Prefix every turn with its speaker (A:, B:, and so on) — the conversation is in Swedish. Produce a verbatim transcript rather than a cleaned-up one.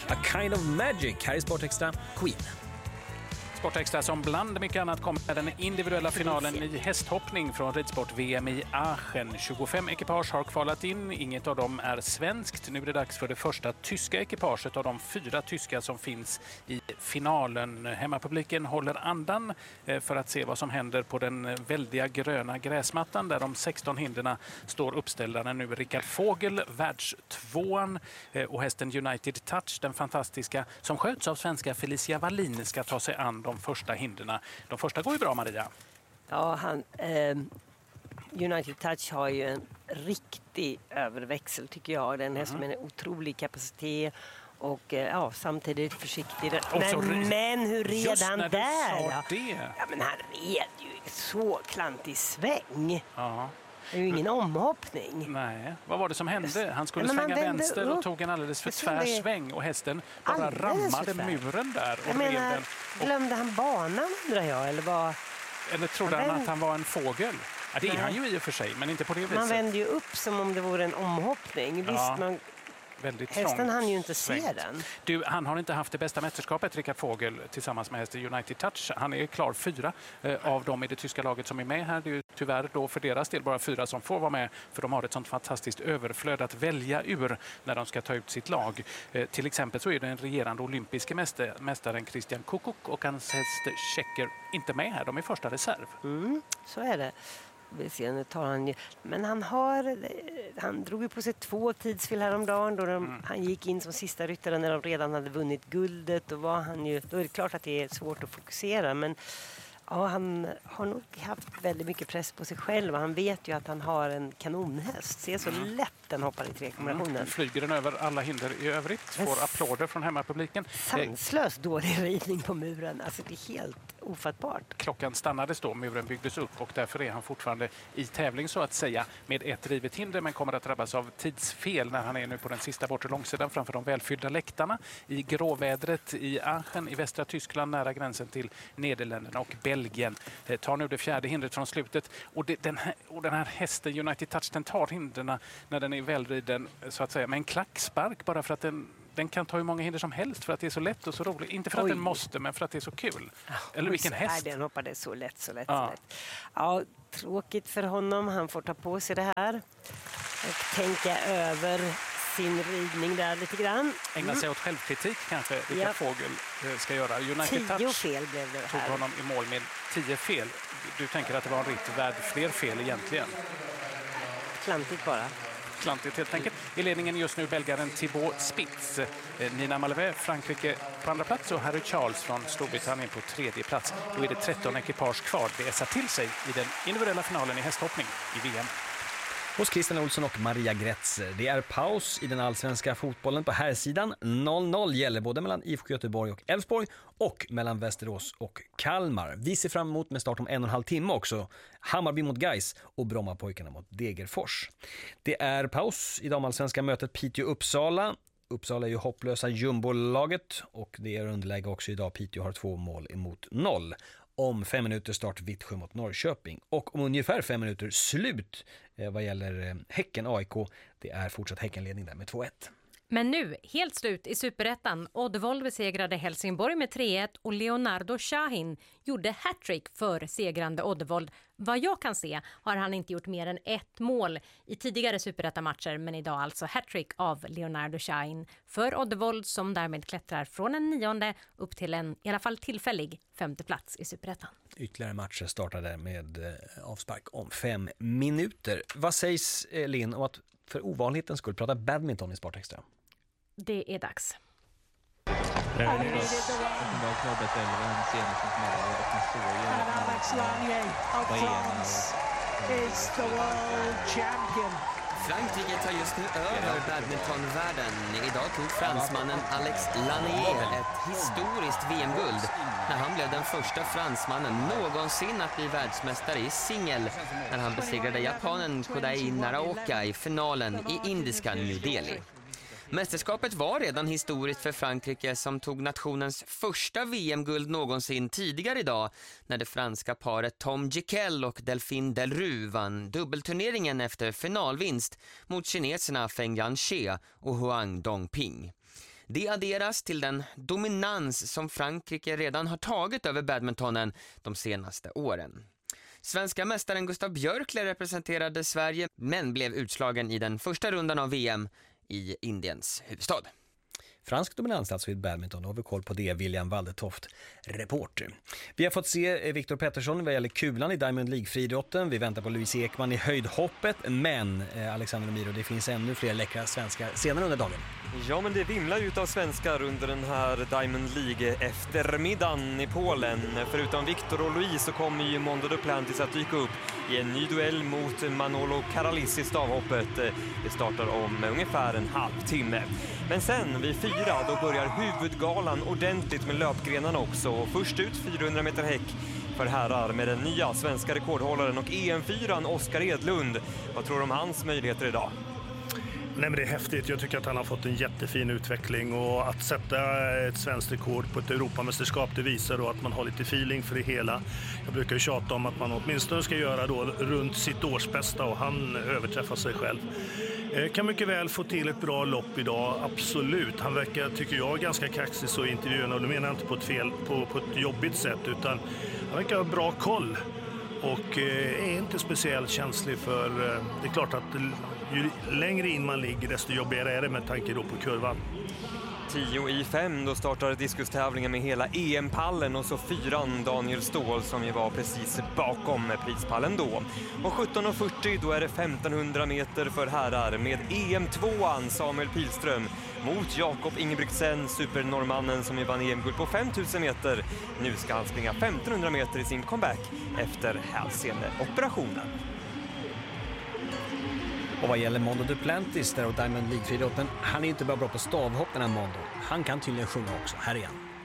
A: A Kind of Magic. Här är Sportextra, Queen.
B: Sportextra som bland mycket annat kommer med den individuella finalen i hästhoppning från ridsport-V M i Aachen. tjugofem ekipage har kvalat in, inget av dem är svenskt. Nu är det dags för det första tyska ekipaget av de fyra tyska som finns i finalen. Hemmapubliken håller andan för att se vad som händer på den väldiga gröna gräsmattan där de sexton hinderna står uppställda. Nu Rickard Fågel, världstvåan, och hästen United Touch, den fantastiska, som sköts av svenska Felicia Wallin, ska ta sig an de första hinderna. De första går ju bra, Maria.
C: Ja, han, eh, United Touch har ju en riktig överväxel tycker jag. Den hästen med en otrolig kapacitet och eh, ja, samtidigt försiktig. Men, men hur red han där?
B: Det.
C: Ja, men han red ju så klantig sväng.
B: Ja.
C: Det är ju ingen omhoppning.
B: Nej, vad var det som hände? Han skulle
C: Nej,
B: svänga
C: han
B: vänster
C: upp.
B: och tog en alldeles för tvär
C: det...
B: sväng och hästen bara rammade muren där. Och
C: jag menar,
B: den. Och...
C: glömde han banan undrar jag? Eller, var...
B: eller trodde han, han att han var en fågel? Ja, det är Nej. han ju i och för sig, men inte på det viset.
C: Man vände ju upp som om det vore en omhoppning.
B: Ja.
C: Visst, man...
B: Väldigt
C: hästen hann ju inte se
B: svängt.
C: den.
B: Du, han har inte haft det bästa mästerskapet, Rickard Fågel, tillsammans med hästen United Touch. Han är klar fyra eh, av dem i det tyska laget som är med här. Det är ju tyvärr då för deras del bara fyra som får vara med, för de har ett sånt fantastiskt överflöd att välja ur när de ska ta ut sitt lag. Eh, till exempel så är det en regerande olympiske mästare, mästaren Christian Kukuk och hans häst Checker inte med här. De är första reserv.
C: Mm, så är det. Vi ser, nu tar han ju, men han har han drog ju på sig två tidsfel häromdagen då de, mm. han gick in som sista ryttare när de redan hade vunnit guldet, och var han ju, då är det klart att det är svårt att fokusera, men ja, han har nog haft väldigt mycket press på sig själv. Han vet ju att han har en kanonhäst. Ser så mm. lätt den hoppar i tre kombinationen. Mm.
B: Flyger den över alla hinder i övrigt. Får applåder från hemmapubliken.
C: Sanslös dålig ridning på muren. Alltså det är helt ofattbart.
B: Klockan stannades då, muren byggdes upp, och därför är han fortfarande i tävling så att säga med ett drivet hinder, men kommer att drabbas av tidsfel när han är nu på den sista bortre långsidan framför de välfyllda läktarna i gråvädret i Aachen i västra Tyskland nära gränsen till Nederländerna och Belgien. Tar nu det fjärde hindret från slutet, och, det, den, här, och den här hästen United Touch, den tar hindren när den är välriden så att säga med en klackspark, bara för att den Den kan ta hur många hinder som helst för att det är så lätt och så roligt. Inte för att Oj. den måste, men för att det är så kul.
C: Ja,
B: eller vilken häst.
C: Den hoppade så lätt, så lätt,
B: ja.
C: så lätt. Ja, tråkigt för honom. Han får ta på sig det här och tänka över sin ridning där lite grann. Mm.
B: Ägna sig åt självkritik kanske, vilka
C: ja.
B: Fågel ska göra. United
C: tio
B: Touch
C: fel blev det här.
B: Tog honom i mål med tio fel. Du tänker att det var en ritt värd fler fel egentligen?
C: Klantigt bara.
B: Klantigt helt enkelt. I ledningen just nu belgaren Thibaut Spitz. Nina Malvé, Frankrike på andra plats, och Harry Charles från Storbritannien på tredje plats. Då är det tretton ekipage kvar. Det ässar till sig i den individuella finalen i hästhoppning i V M.
A: Hos Christian Olsson och Maria Gretzer. Det är paus i den allsvenska fotbollen på här sidan. noll noll gäller både mellan I F K Göteborg och Elfsborg och mellan Västerås och Kalmar. Vi ser fram emot med start om en och en halv timme också. Hammarby mot Gais och Brommapojkarna mot Degerfors. Det är paus i damallsvenska mötet Piteå-Uppsala. Uppsala är ju hopplösa jumbolaget, och det är underläge också idag. Piteå har två mål emot noll. Om fem minuter start Vittsjö mot Norrköping, och om ungefär fem minuter slut eh, vad gäller eh, Häcken A I K. Det är fortsatt Häckenledning där med två ett.
D: Men nu, helt slut i Superettan. Oddvold besegrade Helsingborg med tre ett och Leonardo Shahin gjorde hattrick för segrande Oddvold. Vad jag kan se har han inte gjort mer än ett mål i tidigare Superettan-matcher, men idag alltså hattrick av Leonardo Shahin för Oddvold, som därmed klättrar från en nionde upp till en i alla fall tillfällig femte plats i Superettan.
A: Ytterligare matcher startade med eh, avspark om fem minuter. Vad sägs, eh, Linn, om att för ovanligheten skulle prata badminton i Sportextra?
D: Det är dags.
E: Frankrike tar just nu över badmintonvärlden. Idag tog fransmannen Alex Lanier ett historiskt V M-guld när han blev den första fransmannen någonsin att bli världsmästare i singel när han besegrade japanen Kodai Naraoka i finalen i indiska New Delhi. Mästerskapet var redan historiskt för Frankrike, som tog nationens första V M-guld någonsin tidigare idag när det franska paret Tom Jekyll och Delphine Delru vann dubbelturneringen efter finalvinst mot kineserna Feng Yanxie och Huang Dongping. Det adderas till den dominans som Frankrike redan har tagit över badmintonen de senaste åren. Svenska mästaren Gustav Björkle representerade Sverige men blev utslagen i den första rundan av V M i Indiens huvudstad.
A: Fransk dominans alltså i badminton, då har vi koll på det, William Waldetoft, reporter. Vi har fått se Viktor Pettersson vad gäller kulan i Diamond League-friidrotten. Vi väntar på Louise Ekman i höjdhoppet, men eh, Alexander Miro, det finns ännu fler läckra svenskar senare under dagen.
F: Ja, men det vimlar ut av svenskar under den här Diamond League-eftermiddagen i Polen. Förutom Viktor och Louise så kommer ju Mondo Duplantis att dyka upp i en ny duell mot Manolo Karalis i stavhoppet. Det startar om ungefär en halvtimme. Men sen vid fyra då börjar huvudgalan ordentligt med löpgrenarna också. Först ut fyrahundra meter häck för herrar med den nya svenska rekordhållaren och E M fyran Oskar Edlund. Vad tror du om hans möjligheter idag?
G: Nej, men det är häftigt. Jag tycker att han har fått en jättefin utveckling, och att sätta ett svenskt rekord på ett Europamästerskap, det visar då att man har lite feeling för det hela. Jag brukar ju tjata om att man åtminstone ska göra då runt sitt årsbästa, och han överträffar sig själv. Kan mycket väl få till ett bra lopp idag, absolut. Han verkar, tycker jag, ganska kaxig så i intervjuerna, och det menar jag inte på ett fel, på, på ett jobbigt sätt, utan han verkar ha bra koll. Och är inte speciellt känslig för, det är klart att ju längre in man ligger desto jobbigare är det med tanke då på kurvan.
F: Tio i fem, då startar diskustävlingen med hela E M-pallen och så fyran Daniel Ståhl som ju var precis bakom prispallen då. Och sjutton och fyrtio då är det femtonhundra meter för herrar med E M tvåan Samuel Pilström mot Jakob Ingebrigtsen, supernormannen som ju vann E M-guld på femtusen meter. Nu ska han springa femtonhundra meter i sin comeback efter hälseneoperationen.
A: Och vad gäller Mondo Duplantis där och Diamond League-friidrotten, han är inte bara bra på stavhopp den här Mondo. Han kan tydligen sjunga också. Här igen.